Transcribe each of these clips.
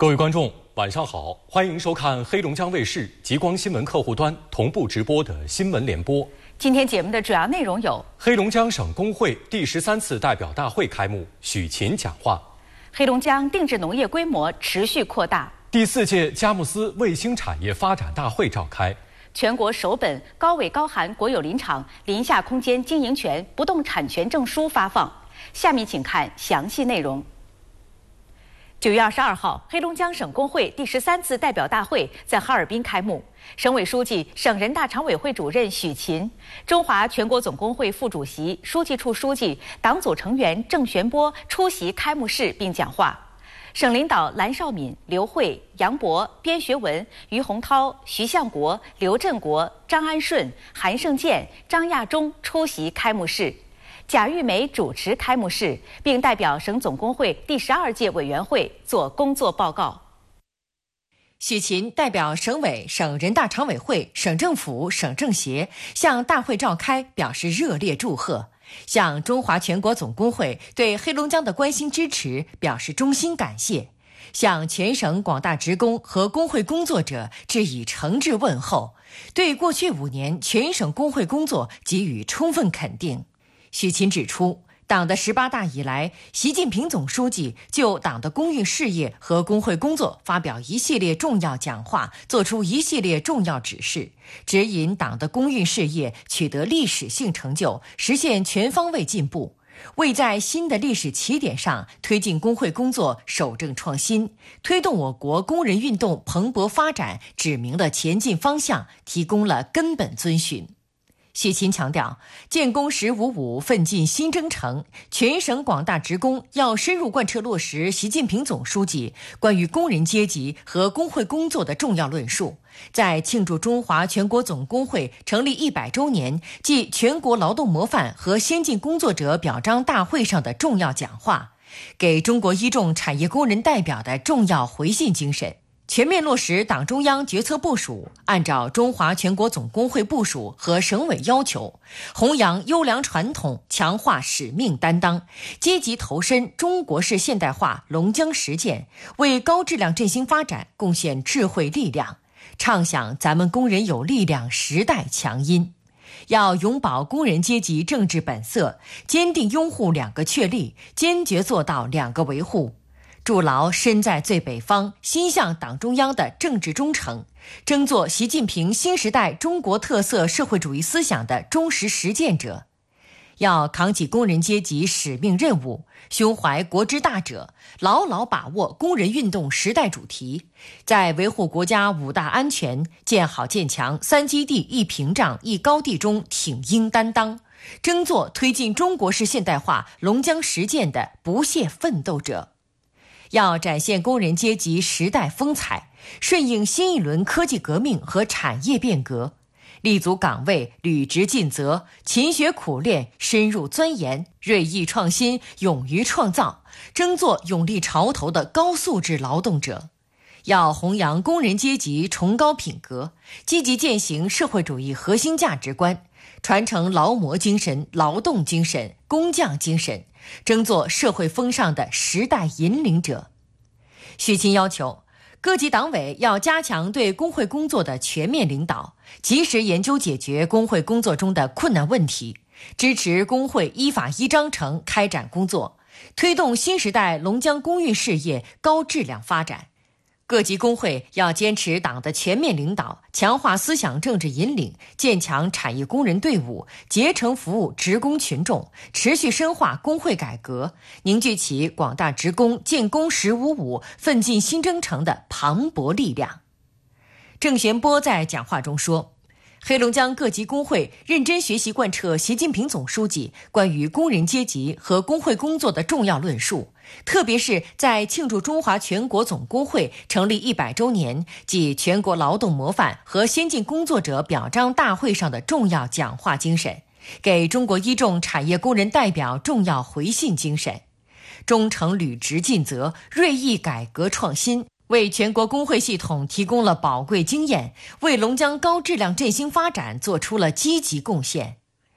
各位观众，晚上好，欢迎收看黑龙江卫视极光新闻客户端同步直播的新闻联播。 今天节目的主要内容有： 黑龙江省工会第13次代表大会开幕，许勤讲话； 黑龙江定制农业规模持续扩大； 第4届佳木斯卫星产业发展大会召开； 全国首本高纬高寒国有林场林下空间经营权不动产权证书发放。下面请看详细内容。9月22号，黑龙江省工会第13次代表大会在哈尔滨开幕。省委书记、省人大常委会主任许勤、中华全国总工会副主席、书记处书记、党组成员郑玄波出席开幕式并讲话。省领导蓝绍敏、刘慧、杨博、边学文、于洪涛、徐向国、刘振国、张安顺、韩胜建、张亚中出席开幕式。贾玉梅主持开幕式，并代表省总工会第12届委员会作工作报告。 许勤代表省委、省人大常委会、省政府、省政协向大会召开表示热烈祝贺，向中华全国总工会对黑龙江的关心支持表示衷心感谢，向全省广大职工和工会工作者致以诚挚问候，对过去5年全省工会工作给予充分肯定。许勤指出，党的18大以来，习近平总书记就党的工运事业和工会工作发表一系列重要讲话，作出一系列重要指示，指引党的工运事业取得历史性成就，实现全方位进步，为在新的历史起点上推进工会工作守正创新，推动我国工人运动蓬勃发展指明了前进方向，提供了根本遵循。许勤强调，建工1055奋进新征程，全省广大职工要深入贯彻落实习近平总书记关于工人阶级和工会工作的重要论述，在庆祝中华全国总工会成立100周年暨全国劳动模范和先进工作者表彰大会上的重要讲话，给中国一众产业工人代表的重要回信精神，全面落实党中央决策部署，按照中华全国总工会部署和省委要求，弘扬优良传统，强化使命担当，积极投身中国式现代化龙江实践，为高质量振兴发展贡献智慧力量，唱响咱们工人有力量时代强音。要永葆工人阶级政治本色，坚定拥护2个确立，坚决做到2个维护，筑牢身在最北方、心向党中央的政治忠诚，争做习近平新时代中国特色社会主义思想的忠实实践者。要扛起工人阶级使命任务，胸怀国之大者，牢牢把握工人运动时代主题，在维护国家5大安全、建好建强3基地1屏障1高地中挺膺担当，争做推进中国式现代化龙江实践的不懈奋斗者。要展现工人阶级时代风采，顺应新一轮科技革命和产业变革，立足岗位，履职尽责，勤学苦练，深入钻研，锐意创新，勇于创造，争做勇立潮头的高素质劳动者。要弘扬工人阶级崇高品格，积极践行社会主义核心价值观，传承劳模精神、劳动精神、工匠精神，争做社会风尚的时代引领者。许勤要求各级党委要加强对工会工作的全面领导，及时研究解决工会工作中的困难问题，支持工会依法依章程开展工作，推动新时代龙江工运事业高质量发展。各级工会要坚持党的全面领导，强化思想政治引领，建强产业工人队伍，竭诚服务职工群众，持续深化工会改革，凝聚起广大职工建工1055奋进新征程的磅礴力量。郑玄波在讲话中说，黑龙江各级工会认真学习贯彻习近平总书记关于工人阶级和工会工作的重要论述，特别是在庆祝中华全国总工会成立100周年暨全国劳动模范和先进工作者表彰大会上的重要讲话精神，给中国一众产业工人代表重要回信精神，忠诚履职尽责，锐意改革创新，为全国工会系统提供了宝贵经验，为龙江高质量振兴发展做出了积极贡献。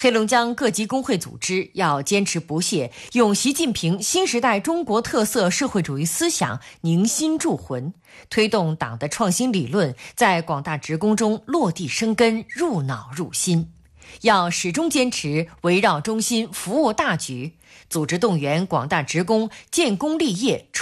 黑龙江各级工会组织要坚持不懈，用习近平新时代中国特色社会主义思想凝心铸魂，推动党的创新理论在广大职工中落地生根、入脑入心。要始终坚持围绕中心服务大局，组织动员广大职工建功立业、